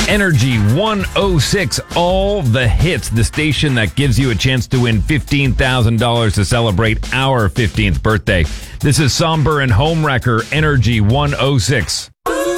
Energy 106, all the hits, the station that gives you a chance to win $15,000 to celebrate our 15th birthday. This is Somber and Homewrecker, Energy 106.